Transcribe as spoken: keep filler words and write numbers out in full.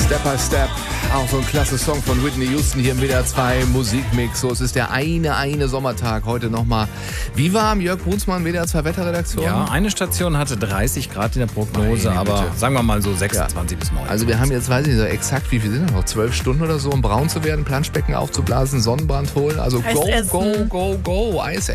Step by Step, auch so ein klasse Song von Whitney Houston hier im W D R zwei Musikmix. So, es ist der eine, eine Sommertag heute nochmal. Wie warm, Jörg Brunsmann, W D R zwei Wetterredaktion? Ja, eine Station hatte dreißig Grad in der Prognose, Meine aber Güte. sagen wir mal so sechsundzwanzig ja. bis neunundzwanzig. Also wir haben jetzt, weiß ich nicht, so exakt, wie viel sind das noch? Zwölf Stunden oder so, um braun zu werden, Planschbecken aufzublasen, Sonnenbrand holen. Also Eis go, essen. go, go, go, Eis